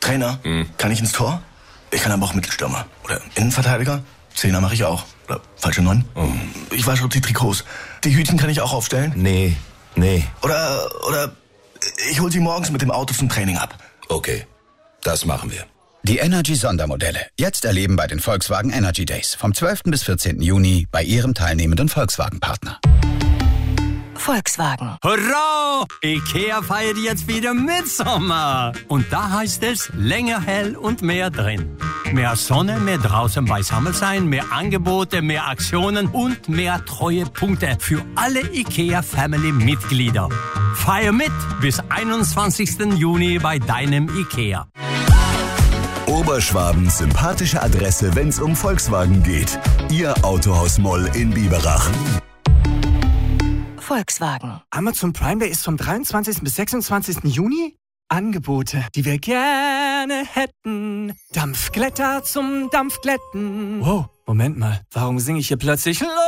Trainer? Kann ich ins Tor? Ich kann aber auch Mittelstürmer. Oder Innenverteidiger? Zehner mache ich auch. Oder falsche 9? Ich wasche die Trikots. Die Hütchen kann ich auch aufstellen? Nee. Oder ich hol sie morgens mit dem Auto zum Training ab. Okay, das machen wir. Die Energy-Sondermodelle. Jetzt erleben bei den Volkswagen Energy Days. Vom 12. bis 14. Juni bei Ihrem teilnehmenden Volkswagen-Partner. Volkswagen. Hurra! IKEA feiert jetzt wieder Mitsommer. Und da heißt es länger hell und mehr drin. Mehr Sonne, mehr draußen beisammen sein, mehr Angebote, mehr Aktionen und mehr Treuepunkte für alle IKEA-Family-Mitglieder. Feier mit bis 21. Juni bei deinem IKEA. Oberschwabens sympathische Adresse, wenn's um Volkswagen geht. Ihr Autohaus Moll in Biberach. Volkswagen. Amazon Prime Day ist vom 23. bis 26. Juni. Angebote, die wir gerne hätten. Dampfglätter zum Dampfglätten. Wow, Moment mal, warum singe ich hier plötzlich